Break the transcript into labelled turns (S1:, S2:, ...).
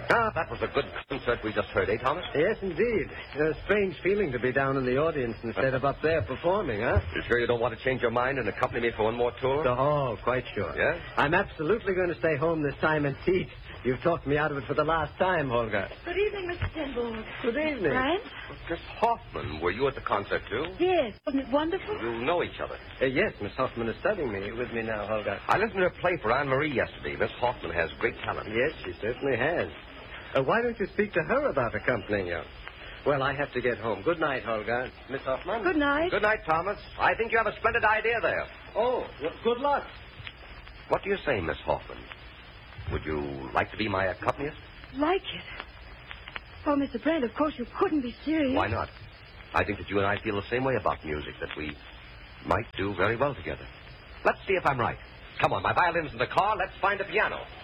S1: Ah, that was a good concert we just heard, eh, Thomas?
S2: Yes, indeed. A strange feeling to be down in the audience instead of up there performing, huh?
S1: You sure you don't want to change your mind and accompany me for one more tour?
S2: Oh, quite sure.
S1: Yeah?
S2: I'm absolutely going to stay home this time and teach. You've talked me out of it for the last time, Holger.
S3: Good evening, Mr. Stenborg.
S2: Good evening.
S3: Brian?
S1: Miss Hoffman, were you at the concert, too?
S3: Yes. Wasn't it wonderful?
S1: You know each other.
S2: Yes, Miss Hoffman is studying with me now, Holger.
S1: I listened to her play for Anne-Marie yesterday. Miss Hoffman has great talent.
S2: Yes, she certainly has. Why don't you speak to her about accompanying you? Well, I have to get home. Good night, Holger. Miss Hoffman?
S3: Good night.
S1: Good night, Thomas. I think you have a splendid idea there.
S2: Oh, well, good luck.
S1: What do you say, Miss Hoffman? Would you like to be my accompanist?
S3: Like it? Oh, Mr. Brand, of course you couldn't be serious.
S1: Why not? I think that you and I feel the same way about music, that we might do very well together. Let's see if I'm right. Come on, my violin's in the car. Let's find a piano.